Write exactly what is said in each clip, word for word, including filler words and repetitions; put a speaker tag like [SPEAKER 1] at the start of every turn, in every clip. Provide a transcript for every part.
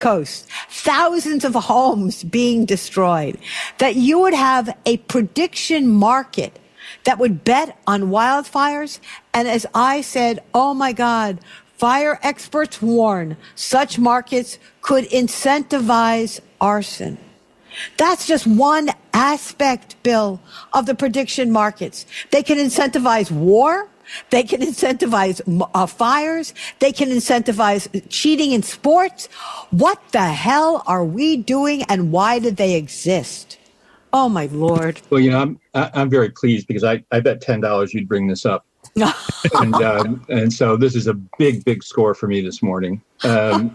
[SPEAKER 1] Coast, thousands of homes being destroyed, that you would have a prediction market that would bet on wildfires. And as I said, oh my God, fire experts warn such markets could incentivize arson. That's just one aspect, Bill, of the prediction markets. They can incentivize war. They can incentivize uh, fires. They can incentivize cheating in sports. What the hell are we doing, and why did they exist? Oh, my Lord.
[SPEAKER 2] Well, you know, I'm I'm very pleased because I, I bet ten dollars you'd bring this up. and um, and so this is a big, big score for me this morning. Um,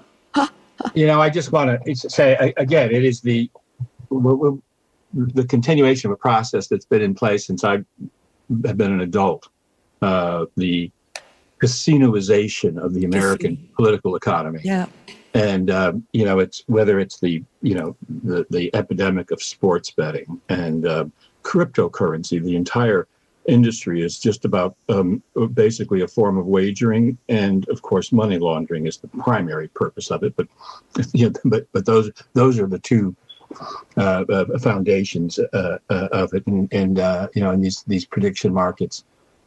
[SPEAKER 2] you know, I just want to say, again, it is the we're, we're, the continuation of a process that's been in place since I have been an adult. Uh, the casinoization of the American Casino. political economy.
[SPEAKER 1] Yeah.
[SPEAKER 2] And, um, you know, it's whether it's the, you know, the, the epidemic of sports betting and uh, cryptocurrency, the entire industry is just about um, basically a form of wagering. And, of course, money laundering is the primary purpose of it. But, you know, but, but those those are the two uh, uh, foundations uh, uh, of it. And, and uh, you know, in these, these prediction markets.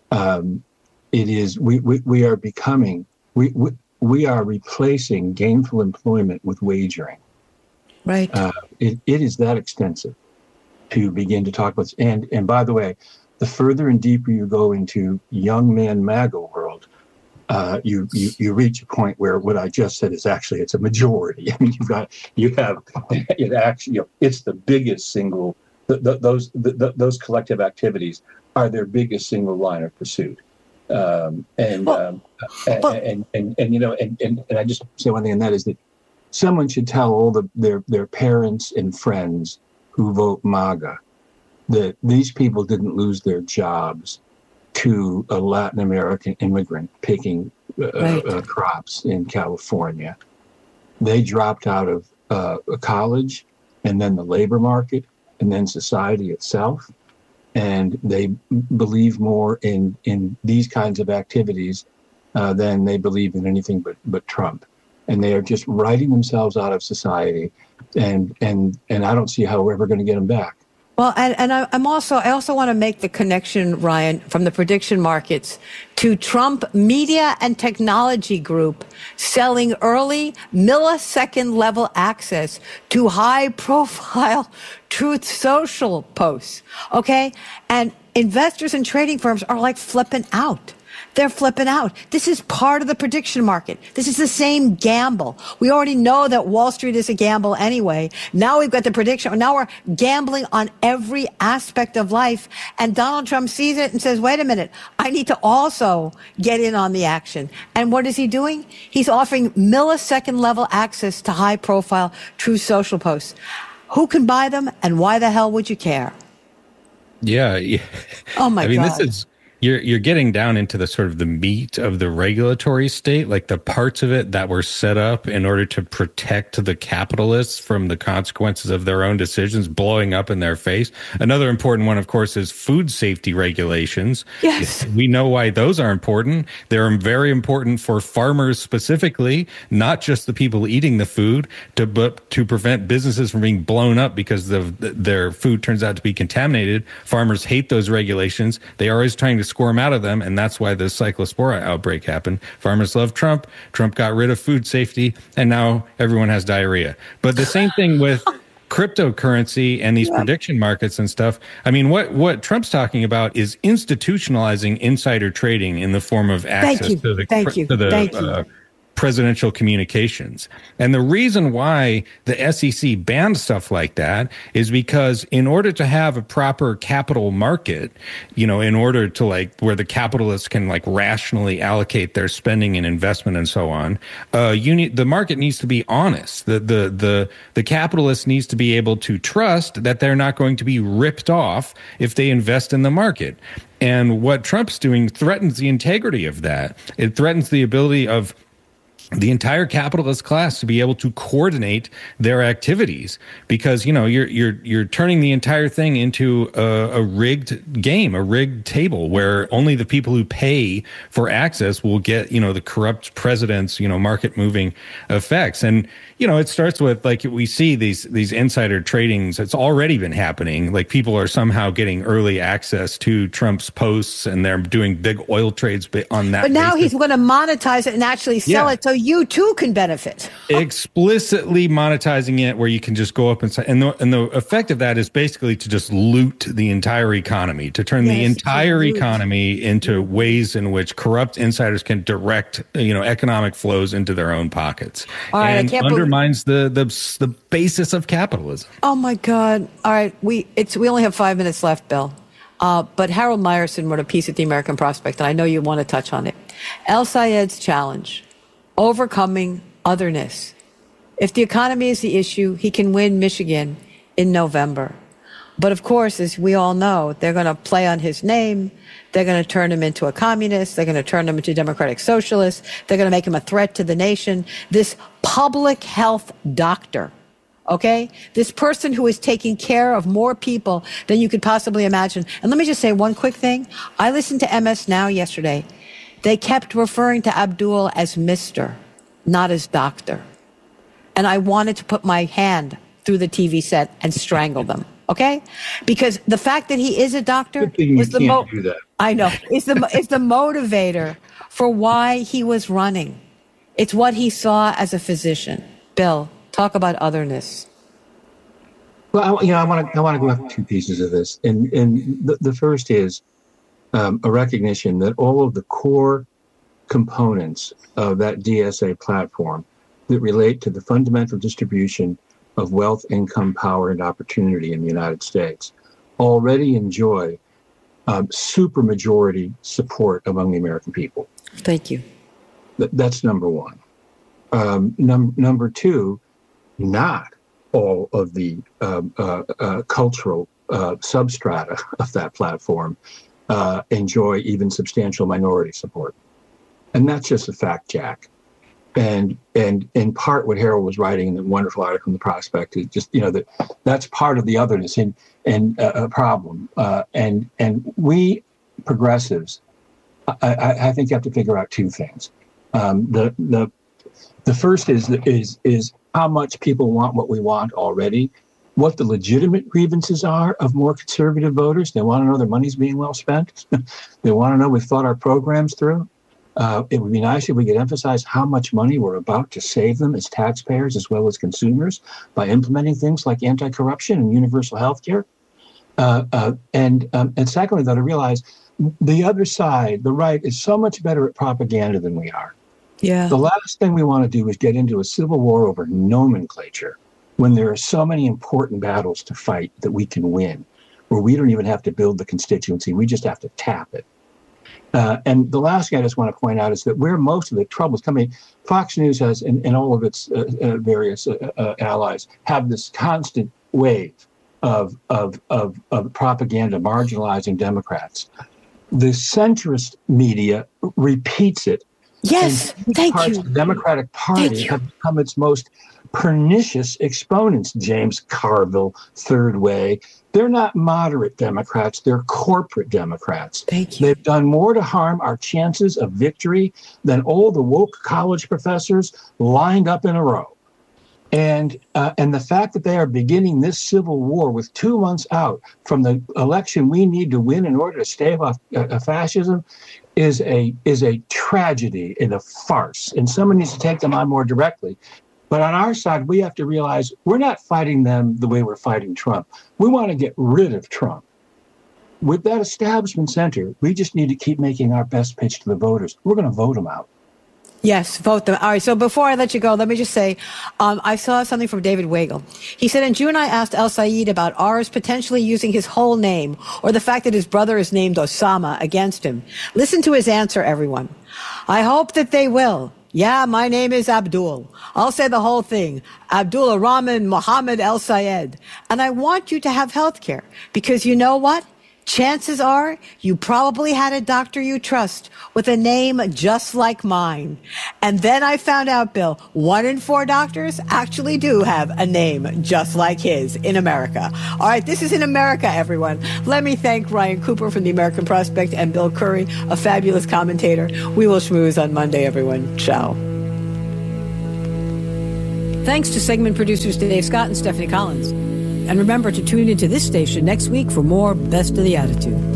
[SPEAKER 2] Um, it is we, we, we are becoming we, we we are replacing gainful employment with wagering.
[SPEAKER 1] Right.
[SPEAKER 2] Uh, it, it is that extensive to begin to talk about. And and by the way, the further and deeper you go into young man MAGA world, uh, you, you you reach a point where what I just said is actually it's a majority. I mean, you've got you have it actually you know, it's the biggest single the, the, those the, the, those collective activities are their biggest single line of pursuit. Um, and, well, um, and, but, and, and, and, you know, and, and, and I just say one thing, and that is that someone should tell all the, their, their parents and friends who vote MAGA that these people didn't lose their jobs to a Latin American immigrant picking uh, right. uh, crops in California. They dropped out of uh, college and then the labor market and then society itself. And they believe more in, in these kinds of activities uh, than they believe in anything but, but Trump. And they are just writing themselves out of society. And and and I don't see how we're ever going to get them back.
[SPEAKER 1] Well, and, and I'm also, I also want to make the connection, Ryan, from the prediction markets to Trump Media and Technology Group selling early millisecond level access to high profile Truth Social posts. Okay. And investors and trading firms are like flipping out. They're flipping out. This is part of the prediction market. This is the same gamble. We already know that Wall Street is a gamble anyway. Now we've got the prediction. Now we're gambling on every aspect of life. And Donald Trump sees it and says, wait a minute, I need to also get in on the action. And what is he doing? He's offering millisecond level access to high profile Truth Social posts. Who can buy them and why the hell would you care?
[SPEAKER 3] Yeah. yeah.
[SPEAKER 1] Oh my
[SPEAKER 3] I mean,
[SPEAKER 1] God.
[SPEAKER 3] This is You're you're getting down into the sort of the meat of the regulatory state, like the parts of it that were set up in order to protect the capitalists from the consequences of their own decisions blowing up in their face. Another important one, of course, is food safety regulations.
[SPEAKER 1] Yes.
[SPEAKER 3] We know why those are important. They're very important for farmers specifically, not just the people eating the food, to but to prevent businesses from being blown up because the, their food turns out to be contaminated. Farmers hate those regulations. They are always trying to squirm out of them, and that's why the cyclospora outbreak happened. Farmers love Trump. Trump got rid of food safety, and now everyone has diarrhea. But the same thing with cryptocurrency and these yeah. prediction markets and stuff. I mean, what, what Trump's talking about is institutionalizing insider trading in the form of access
[SPEAKER 1] Thank you.
[SPEAKER 3] to the,
[SPEAKER 1] Thank you.
[SPEAKER 3] to the
[SPEAKER 1] Thank you.
[SPEAKER 3] Uh, presidential communications. And the reason why the S E C banned stuff like that is because in order to have a proper capital market, you know, in order to like where the capitalists can like rationally allocate their spending and investment and so on, uh, you need, the market needs to be honest. The, the, the, the capitalist needs to be able to trust that they're not going to be ripped off if they invest in the market. And what Trump's doing threatens the integrity of that. It threatens the ability of the entire capitalist class to be able to coordinate their activities, because you know you're you're you're turning the entire thing into a, a rigged game, a rigged table where only the people who pay for access will get, you know, the corrupt president's, you know, market moving effects. And you know, it starts with, like, we see these these insider tradings. It's already been happening. Like, people are somehow getting early access to Trump's posts, and they're doing big oil trades on that.
[SPEAKER 1] But now
[SPEAKER 3] basis.
[SPEAKER 1] he's going to monetize it and actually sell
[SPEAKER 3] Yeah.
[SPEAKER 1] it, so you too can benefit.
[SPEAKER 3] Explicitly monetizing it, where you can just go up and say, and the and the effect of that is basically to just loot the entire economy, to turn
[SPEAKER 1] Yes,
[SPEAKER 3] the entire
[SPEAKER 1] to loot.
[SPEAKER 3] economy into ways in which corrupt insiders can direct, you know, economic flows into their own pockets,
[SPEAKER 1] All right, I
[SPEAKER 3] and
[SPEAKER 1] can't believe-
[SPEAKER 3] undermines the the the basis of capitalism.
[SPEAKER 1] Oh my God! All right, we it's we only have five minutes left, Bill. Uh, but Harold Meyerson wrote a piece at the American Prospect, and I know you want to touch on it. El Sayed's challenge: overcoming otherness. If the economy is the issue, he can win Michigan in November. But of course, as we all know, they're going to play on his name. They're going to turn him into a communist. They're going to turn him into a democratic socialist. They're going to make him a threat to the nation. This public health doctor, okay? This person who is taking care of more people than you could possibly imagine. And let me just say one quick thing. I listened to M S Now yesterday. They kept referring to Abdul as Mister, not as Doctor. And I wanted to put my hand through the T V set and strangle them. Okay, because the fact that he is a doctor
[SPEAKER 2] Good thing you
[SPEAKER 1] was the
[SPEAKER 2] can't
[SPEAKER 1] mo-
[SPEAKER 2] do that.
[SPEAKER 1] I know it's the it's the motivator for why he was running. It's what he saw as a physician. Bill, talk about otherness.
[SPEAKER 2] Well, I, you know, I want to I want to go up two pieces of this, and and the, the first is um, a recognition that all of the core components of that D S A platform that relate to the fundamental distribution of wealth, income, power, and opportunity in the United States already enjoy um, supermajority support among the American people.
[SPEAKER 1] Thank you.
[SPEAKER 2] Th- that's number one. Um, num- number two, not all of the um, uh, uh, cultural uh, substrata of that platform uh, enjoy even substantial minority support. And that's just a fact, Jack. And and in part, what Harold was writing in the wonderful article in the Prospect is just, you know, that that's part of the otherness and and uh, a problem. Uh, and and we progressives, I, I, I think, you have to figure out two things. Um, the the the first is is is how much people want what we want already, what the legitimate grievances are of more conservative voters. They want to know their money's being well spent. They want to know we've thought our programs through. Uh, it would be nice if we could emphasize how much money we're about to save them as taxpayers as well as consumers by implementing things like anti-corruption and universal health care. Uh, uh, and, um, and secondly, though, to realize the other side, the right, is so much better at propaganda than we are.
[SPEAKER 1] Yeah.
[SPEAKER 2] The last thing we want to do is get into a civil war over nomenclature when there are so many important battles to fight that we can win, where we don't even have to build the constituency. We just have to tap it. Uh, and the last thing I just want to point out is that where most of the trouble is coming, Fox News has, and, and all of its uh, uh, various uh, uh, allies, have this constant wave of, of, of, of propaganda marginalizing Democrats. The centrist media repeats it.
[SPEAKER 1] Yes.
[SPEAKER 2] And
[SPEAKER 1] Thank
[SPEAKER 2] parts
[SPEAKER 1] you.
[SPEAKER 2] of the Democratic
[SPEAKER 1] Thank
[SPEAKER 2] Party
[SPEAKER 1] you.
[SPEAKER 2] have become its most pernicious exponents. James Carville, Third Way. They're not moderate Democrats. They're corporate Democrats.
[SPEAKER 1] Thank you.
[SPEAKER 2] They've done more to harm our chances of victory than all the woke college professors lined up in a row. And uh, and the fact that they are beginning this civil war with two months out from the election we need to win in order to stave off uh, fascism is a is a tragedy and a farce. And someone needs to take them on more directly. But on our side, we have to realize we're not fighting them the way we're fighting Trump. We want to get rid of Trump. With that establishment center, we just need to keep making our best pitch to the voters. We're going to vote them out.
[SPEAKER 1] Yes, vote them. All right. So before I let you go, let me just say, um, I saw something from David Weigel. He said, in June, I asked El Sayed about ours potentially using his whole name or the fact that his brother is named Osama against him. Listen to his answer, everyone. I hope that they will. Yeah, my name is Abdul. I'll say the whole thing. Abdullah Rahman Mohammed El Sayed. And I want you to have health care because you know what? Chances are you probably had a doctor you trust with a name just like mine. And then I found out, Bill, one in four doctors actually do have a name just like his in America. All right, this is In America, everyone. Let me thank Ryan Cooper from the American Prospect and Bill Curry, a fabulous commentator. We will schmooze on Monday, everyone. Ciao.
[SPEAKER 4] Thanks to segment producers Dave Scott and Stephanie Collins. And remember to tune into this station next week for more Best of the Attitude.